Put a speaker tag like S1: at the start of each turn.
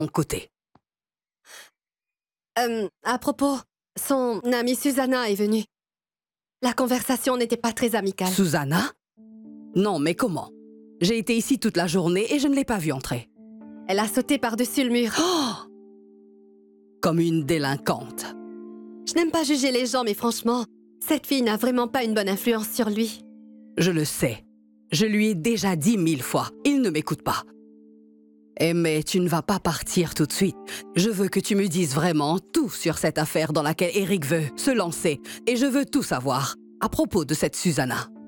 S1: mon côté.
S2: À propos, son amie Susanna est venue. La conversation n'était pas très amicale.
S1: Susanna? Non, mais comment? J'ai été ici toute la journée et je ne l'ai pas vue entrer.
S2: Elle a sauté par-dessus le mur.
S1: Oh! Comme une délinquante.
S2: Je n'aime pas juger les gens, mais franchement, cette fille n'a vraiment pas une bonne influence sur lui.
S1: Je le sais. Je lui ai déjà dit 1000 fois. Il ne m'écoute pas. Eh mais tu ne vas pas partir tout de suite. Je veux que tu me dises vraiment tout sur cette affaire dans laquelle Eric veut se lancer. Et je veux tout savoir à propos de cette Susanna.